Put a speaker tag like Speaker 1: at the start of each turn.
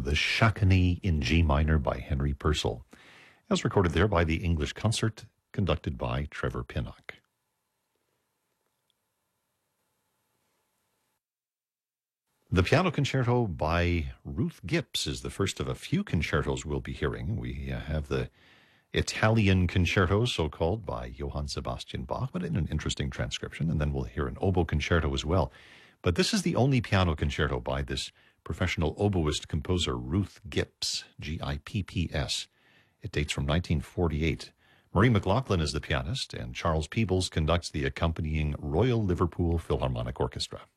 Speaker 1: the Chaconne in G minor by Henry Purcell, as recorded there by the English Concert, conducted by Trevor Pinnock. The Piano Concerto by Ruth Gips is the first of a few concertos we'll be hearing. We have the Italian Concerto, so-called, by Johann Sebastian Bach, but in an interesting transcription, and then we'll hear an oboe concerto as well. But this is the only piano concerto by this professional oboist composer, Ruth Gips, Gipps. It dates from 1948. Marie McLaughlin is the pianist, and Charles Peebles conducts the accompanying Royal Liverpool Philharmonic Orchestra.